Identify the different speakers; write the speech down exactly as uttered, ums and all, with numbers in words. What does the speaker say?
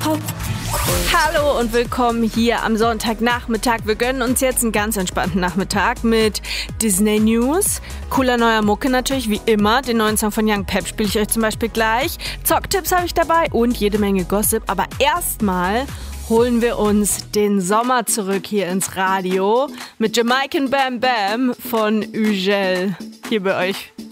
Speaker 1: Hallo und willkommen hier am Sonntagnachmittag. Wir gönnen uns jetzt einen ganz entspannten Nachmittag mit Disney News. Cooler neuer Mucke natürlich, wie immer. Den neuen Song von Young Pep spiele ich euch zum Beispiel gleich. Zocktipps habe ich dabei und jede Menge Gossip. Aber erstmal holen wir uns den Sommer zurück hier ins Radio mit Jamaican Bam Bam von Ugel. Hier bei euch